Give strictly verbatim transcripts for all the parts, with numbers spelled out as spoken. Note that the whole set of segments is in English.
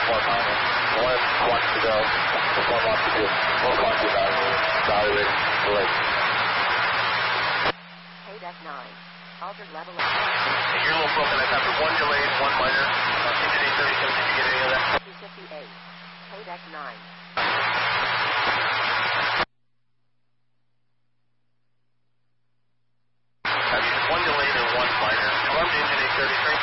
one minor. One wants to go. One wants to do. One wants to evaluate. Evaluate. Delay. K nine. Altered level of... Hey, you're a little broken. I've had one delayed, one minor. Uh, engine eight thirty-seven, did you get any of that? two fifty-eight. K nine. Have you one delayed or one minor? Alarm to engine eight thirty-three.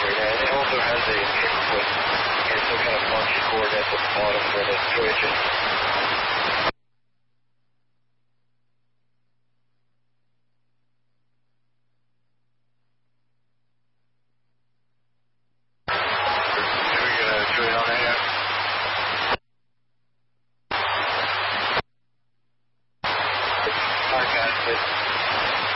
Has a kick foot and some kind of funky cord at the bottom for the switches.